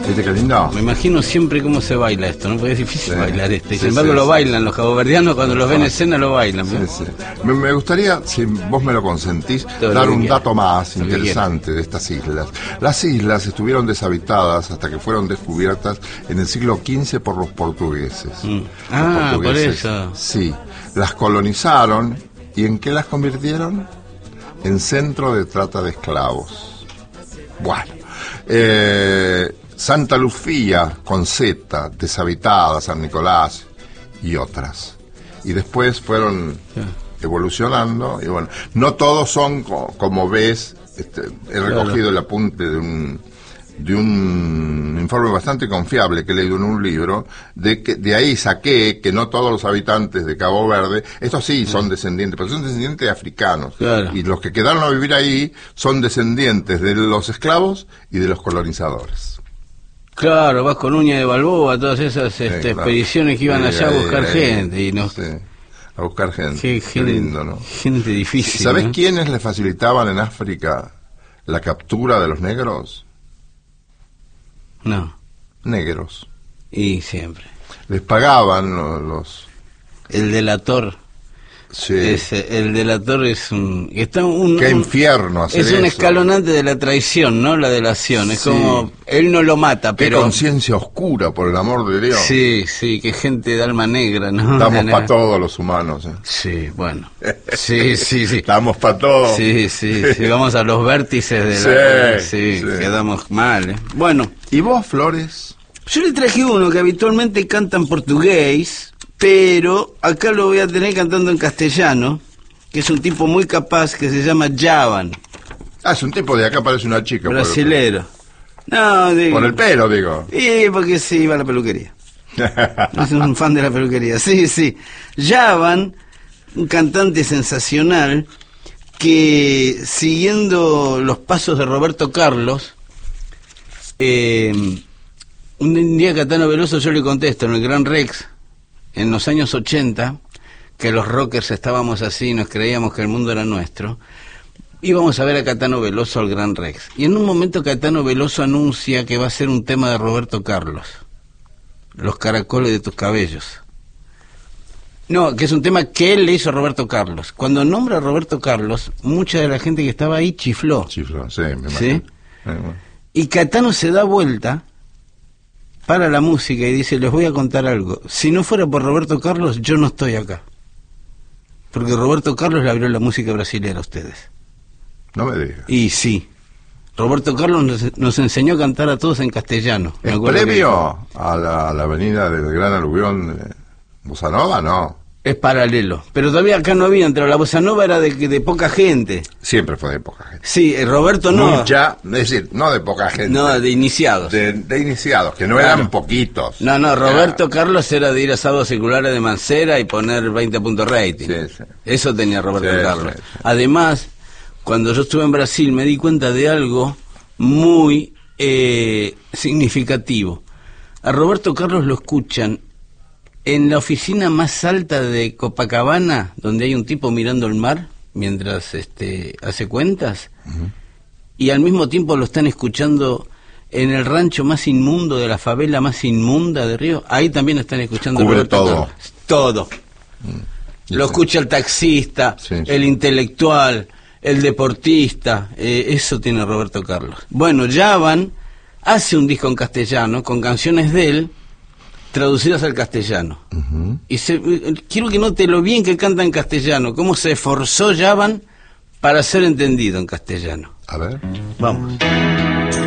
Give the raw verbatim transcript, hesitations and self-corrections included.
¿Viste qué lindo? Me imagino siempre cómo se baila esto, ¿no? Porque es difícil Sí. bailar este. Y Sí, sin embargo sí, lo sí. bailan los caboverdianos, cuando los ven en escena lo bailan. Sí, ¿no? sí. Me, me gustaría, si vos me lo consentís, Todo dar lo que un quiera. dato más Lo que interesante de estas islas. Las islas estuvieron deshabitadas hasta que fueron descubiertas en el siglo quince por los portugueses. Mm. Los Ah, por portugueses, eso. Sí, las colonizaron. ¿Y en qué las convirtieron? En centro de trata de esclavos. Bueno, eh, Santa Lucía con Z, deshabitada, San Nicolás y otras. Y después fueron evolucionando, y bueno, no todos son co- como ves, este, he recogido Claro. el apunte de un de un informe bastante confiable que he leído en un libro, de que de ahí saqué que no todos los habitantes de Cabo Verde, estos sí son descendientes, pero son descendientes de africanos. Claro. Y los que quedaron a vivir ahí son descendientes de los esclavos y de los colonizadores. Claro, vas con Uña de Balboa, todas esas este, Sí, claro. expediciones que iban Sí, allá a ahí, buscar ahí, gente. Y nos, sí, a buscar gente. qué, Qué gente, lindo, ¿no? gente difícil. ¿Sabés ¿no? quiénes le facilitaban en África la captura de los negros? No, Negros. y siempre. Les pagaban lo- los... El delator. Sí. Es, eh, el delator es un... Está un Qué un- infierno hacer es un eso. escalonante de la traición, ¿no? La delación. Es Sí. como... Él no lo mata, Qué pero... conciencia oscura, por el amor de Dios. Sí, sí, que gente de alma negra, ¿no? Estamos De- para todos los humanos. ¿eh? Sí, bueno. Sí, sí, sí. Estamos para todos. Sí, sí, sí. Vamos a los vértices de la... Sí, Sí, sí. quedamos mal, ¿eh? Bueno, ¿Y vos, Flores? yo le traje uno que habitualmente canta en portugués, pero acá lo voy a tener cantando en castellano, que es un tipo muy capaz que se llama Javan, Ah, es un tipo de acá, parece una chica. por el- brasilero. No, digo... Por el pelo, digo. Sí, porque sí, iba a la peluquería. Es un fan de la peluquería. Sí, sí. Javan, un cantante sensacional que, siguiendo los pasos de Roberto Carlos, eh, un día Caetano Veloso yo le contesto en el Gran Rex, en los años ochenta, que los rockers estábamos así, nos creíamos que el mundo era nuestro. Íbamos a ver a Caetano Veloso al Gran Rex. Y en un momento Caetano Veloso anuncia que va a ser un tema de Roberto Carlos. Los caracoles de tus cabellos. No, que es un tema que él le hizo a Roberto Carlos. Cuando nombra a Roberto Carlos, mucha de la gente que estaba ahí chifló. Chiflón, sí, me imagino. ¿Sí? Eh, bueno. Y Caetano se da vuelta para la música y dice, les voy a contar algo. Si no fuera por Roberto Carlos, yo no estoy acá. Porque Roberto Carlos le abrió la música brasileña a ustedes. No me digas. Y sí, Roberto Carlos nos, nos enseñó a cantar a todos en castellano. Me ¿Es acuerdo que previo a la, a la avenida del Gran Aluvión de Bossa Nova? No. es paralelo. Pero todavía acá no había entrado. La bossa nova era de, de poca gente. Siempre fue de poca gente. Sí, eh, Roberto no. Mucha, es decir, no de poca gente. No, de iniciados. de, de iniciados, que no Claro. eran poquitos. No, no, Roberto Era- Carlos era de ir a sábados seculares de Mancera y poner veinte puntos rating. Sí, sí. Eso tenía Roberto Sí, Carlos. sí, sí. Además, cuando yo estuve en Brasil me di cuenta de algo muy eh, significativo. A Roberto Carlos lo escuchan en la oficina más alta de Copacabana, donde hay un tipo mirando el mar mientras este, hace cuentas, Ujú. y al mismo tiempo lo están escuchando en el rancho más inmundo de la favela más inmunda de Río. Ahí también están escuchando a Cubre Roberto todo. Carlos. Todo. Y Lo sí. escucha el taxista, Sí, sí. el intelectual, el deportista. Eh, eso tiene Roberto Carlos. Bueno, Javan hace un disco en castellano con canciones de él traducidas al castellano. Ujú. Y se, eh, quiero que note lo bien que canta en castellano, cómo se esforzó Javan para ser entendido en castellano. A ver. Vamos.